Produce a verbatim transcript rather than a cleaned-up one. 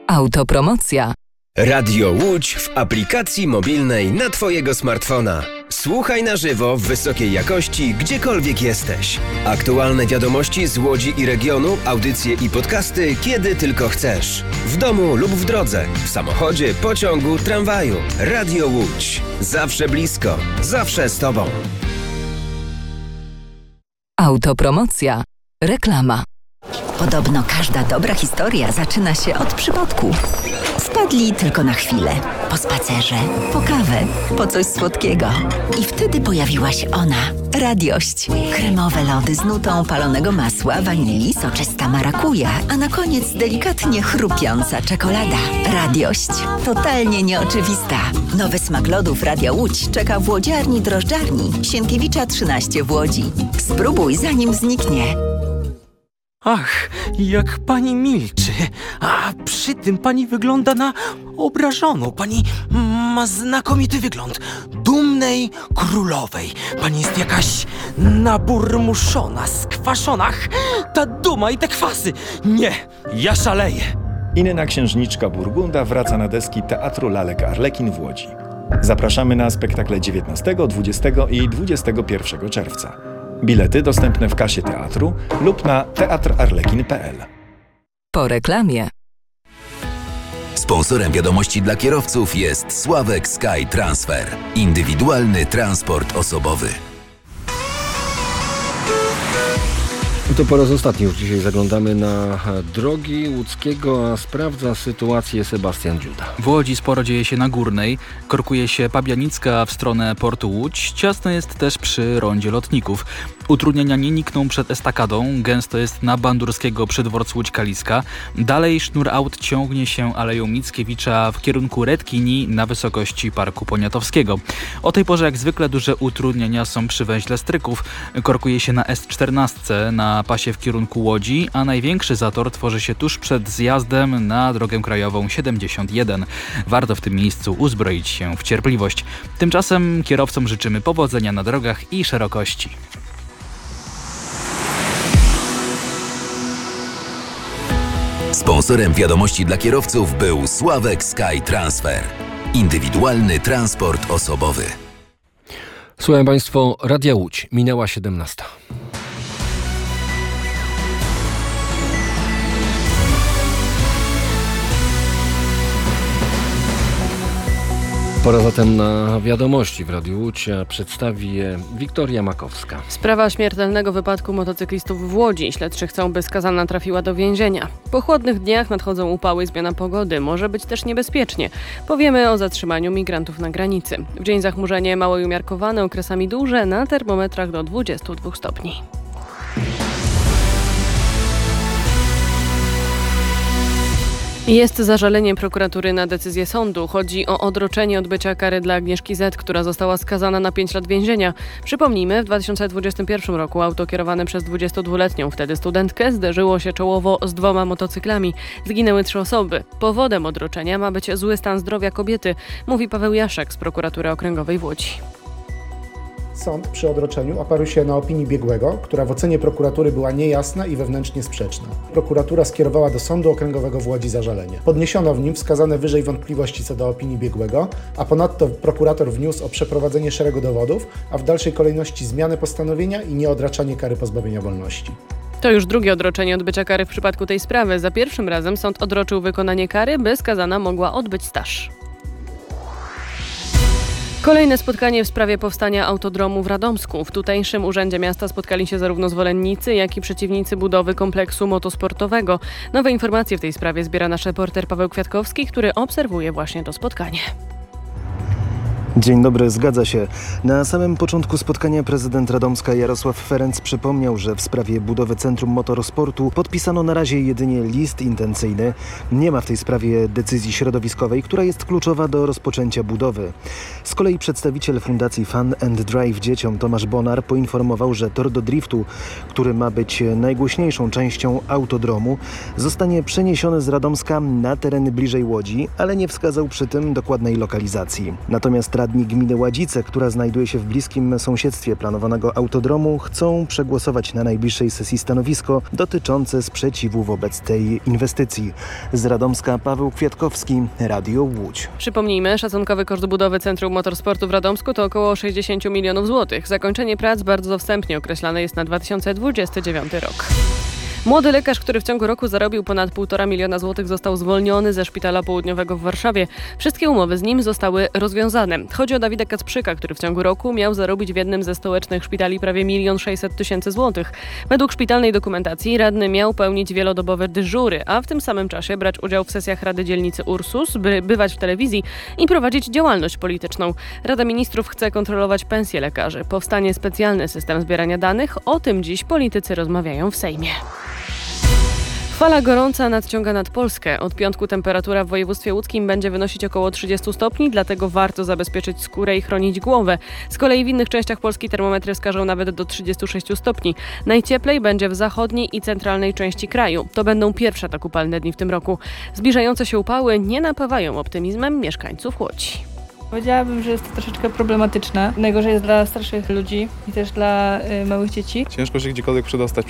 Autopromocja. Radio Łódź w aplikacji mobilnej na Twojego smartfona. Słuchaj na żywo w wysokiej jakości, gdziekolwiek jesteś. Aktualne wiadomości z Łodzi i regionu, audycje i podcasty, kiedy tylko chcesz. W domu lub w drodze, w samochodzie, pociągu, tramwaju. Radio Łódź. Zawsze blisko, zawsze z Tobą. Autopromocja. Reklama. Podobno każda dobra historia zaczyna się od przypadku. Wpadli tylko na chwilę. Po spacerze, po kawę, po coś słodkiego. I wtedy pojawiła się ona. Radiość. Kremowe lody z nutą palonego masła, wanilii, soczysta marakuja, a na koniec delikatnie chrupiąca czekolada. Radiość. Totalnie nieoczywista. Nowy smak lodów Radia Łódź czeka w łodziarni drożdżarni Sienkiewicza trzynaście w Łodzi. Spróbuj, zanim zniknie. Ach, jak pani milczy, a przy tym pani wygląda na obrażoną. Pani ma znakomity wygląd dumnej królowej. Pani jest jakaś naburmuszona, skwaszona. Ach, ta duma i te kwasy. Nie, ja szaleję. Inna księżniczka Burgunda wraca na deski Teatru Lalek Arlekin w Łodzi. Zapraszamy na spektakle dziewiętnastego, dwudziestego i dwudziestego pierwszego czerwca. Bilety dostępne w kasie teatru lub na teatr arlekin kropka p l. Po reklamie. Sponsorem wiadomości dla kierowców jest Sławek Sky Transfer. Indywidualny transport osobowy. To po raz ostatni już dzisiaj zaglądamy na drogi łódzkiego, a sprawdza sytuację Sebastian Dziuda. W Łodzi sporo dzieje się na Górnej, korkuje się Pabianicka w stronę portu Łódź, ciasno jest też przy rondzie lotników. Utrudnienia nie nikną przed estakadą, gęsto jest na Bandurskiego przy dworcu Łódź-Kaliska. Dalej sznur aut ciągnie się Aleją Mickiewicza w kierunku Redkini na wysokości Parku Poniatowskiego. O tej porze jak zwykle duże utrudnienia są przy węźle Stryków. Korkuje się na S czternaście na pasie w kierunku Łodzi, a największy zator tworzy się tuż przed zjazdem na drogę krajową siedemdziesiąt jeden. Warto w tym miejscu uzbroić się w cierpliwość. Tymczasem kierowcom życzymy powodzenia na drogach i szerokości. Sponsorem wiadomości dla kierowców był Sławek Sky Transfer. Indywidualny transport osobowy. Słuchaj Państwo, Radia Łódź, minęła siedemnasta. Pora zatem na wiadomości w Radiu Łódź, a przedstawi je Wiktoria Makowska. Sprawa śmiertelnego wypadku motocyklistów w Łodzi. Śledczy chcą, by skazana trafiła do więzienia. Po chłodnych dniach nadchodzą upały i zmiana pogody. Może być też niebezpiecznie. Powiemy o zatrzymaniu migrantów na granicy. W dzień zachmurzenie małe i umiarkowane, okresami duże, na termometrach do dwudziestu dwóch stopni. Jest zażalenie prokuratury na decyzję sądu. Chodzi o odroczenie odbycia kary dla Agnieszki Z., która została skazana na pięć lat więzienia. Przypomnijmy, w dwa tysiące dwudziestym pierwszym roku auto kierowane przez dwudziestodwuletnią wtedy studentkę zderzyło się czołowo z dwoma motocyklami. Zginęły trzy osoby. Powodem odroczenia ma być zły stan zdrowia kobiety, mówi Paweł Jaszek z prokuratury okręgowej w Łodzi. Sąd przy odroczeniu oparł się na opinii biegłego, która w ocenie prokuratury była niejasna i wewnętrznie sprzeczna. Prokuratura skierowała do Sądu Okręgowego w Łodzi zażalenie. Podniesiono w nim wskazane wyżej wątpliwości co do opinii biegłego, a ponadto prokurator wniósł o przeprowadzenie szeregu dowodów, a w dalszej kolejności zmianę postanowienia i nieodraczanie kary pozbawienia wolności. To już drugie odroczenie odbycia kary w przypadku tej sprawy. Za pierwszym razem sąd odroczył wykonanie kary, by skazana mogła odbyć staż. Kolejne spotkanie w sprawie powstania autodromu w Radomsku. W tutejszym urzędzie miasta spotkali się zarówno zwolennicy, jak i przeciwnicy budowy kompleksu motosportowego. Nowe informacje w tej sprawie zbiera nasz reporter Paweł Kwiatkowski, który obserwuje właśnie to spotkanie. Dzień dobry, zgadza się. Na samym początku spotkania prezydent Radomska Jarosław Ferenc przypomniał, że w sprawie budowy Centrum Motorsportu podpisano na razie jedynie list intencyjny. Nie ma w tej sprawie decyzji środowiskowej, która jest kluczowa do rozpoczęcia budowy. Z kolei przedstawiciel Fundacji Fun and Drive Dzieciom Tomasz Bonar poinformował, że tor do driftu, który ma być najgłośniejszą częścią autodromu, zostanie przeniesiony z Radomska na tereny bliżej Łodzi, ale nie wskazał przy tym dokładnej lokalizacji. Natomiast Radni gminy Ładzice, która znajduje się w bliskim sąsiedztwie planowanego autodromu, chcą przegłosować na najbliższej sesji stanowisko dotyczące sprzeciwu wobec tej inwestycji. Z Radomska Paweł Kwiatkowski, Radio Łódź. Przypomnijmy, szacunkowy koszt budowy Centrum Motorsportu w Radomsku to około sześćdziesiąt milionów złotych. Zakończenie prac bardzo wstępnie określane jest na dwa tysiące dwudziesty dziewiąty rok. Młody lekarz, który w ciągu roku zarobił ponad półtora miliona złotych, został zwolniony ze Szpitala Południowego w Warszawie. Wszystkie umowy z nim zostały rozwiązane. Chodzi o Dawida Kacprzyka, który w ciągu roku miał zarobić w jednym ze stołecznych szpitali prawie milion sześćset tysięcy złotych. Według szpitalnej dokumentacji radny miał pełnić wielodobowe dyżury, a w tym samym czasie brać udział w sesjach Rady Dzielnicy Ursus, by bywać w telewizji i prowadzić działalność polityczną. Rada Ministrów chce kontrolować pensje lekarzy. Powstanie specjalny system zbierania danych. O tym dziś politycy rozmawiają w Sejmie. Fala gorąca nadciąga nad Polskę. Od piątku temperatura w województwie łódzkim będzie wynosić około trzydzieści stopni, dlatego warto zabezpieczyć skórę i chronić głowę. Z kolei w innych częściach Polski termometry wskażą nawet do trzydziestu sześciu stopni. Najcieplej będzie w zachodniej i centralnej części kraju. To będą pierwsze tak upalne dni w tym roku. Zbliżające się upały nie napawają optymizmem mieszkańców Łodzi. Powiedziałabym, że jest to troszeczkę problematyczne. Najgorzej jest dla starszych ludzi i też dla y, małych dzieci. Ciężko się gdziekolwiek przedostać